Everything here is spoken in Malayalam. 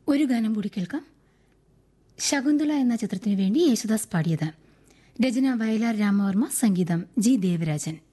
ഒരു ഗാനം കൂടി കേൾക്കാം. ശകുന്തള എന്ന ചിത്രത്തിനു വേണ്ടി യേശുദാസ് പാടിയത്. രചന വയലാർ രാമവർമ്മ, സംഗീതം ജി ദേവരാജൻ.